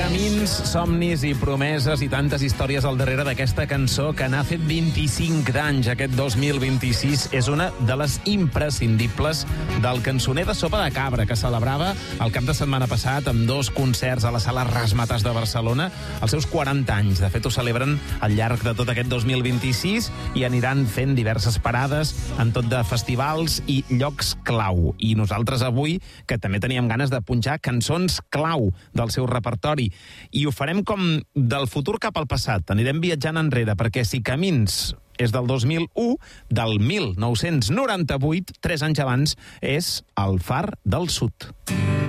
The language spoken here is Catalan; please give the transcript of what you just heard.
Camins, somnis i promeses i tantes històries al darrere d'aquesta cançó que n'ha fet 25 d'anys. Aquest 2026 és una de les imprescindibles del cançoner de Sopa de Cabra, que celebrava el cap de setmana passat amb 2 concerts a la Sala Razzmatazz de Barcelona els seus 40 anys. De fet, ho celebren al llarg de tot aquest 2026 i aniran fent diverses parades en tot de festivals i llocs clau. I nosaltres avui, que també teníem ganes de punxar cançons clau del seu repertori. I ho farem com del futur cap al passat. Anirem viatjant enrere, perquè si Camins és del 2001, del 1998, 3 anys abans, és El Far del Sud.